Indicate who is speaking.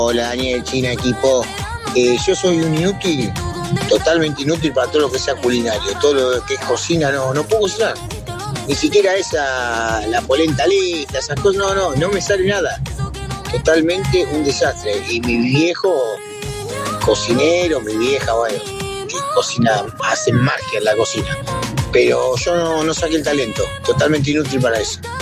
Speaker 1: Hola Daniel, China, equipo. Yo soy un inútil, totalmente inútil para todo lo que sea culinario. Todo lo que es cocina, no puedo cocinar. Ni siquiera la polenta lista, esas cosas, no me sale nada. Totalmente un desastre. Y mi viejo, cocinero, mi vieja, bueno, que cocina, hace magia en la cocina. Pero yo no saqué el talento, totalmente inútil para eso.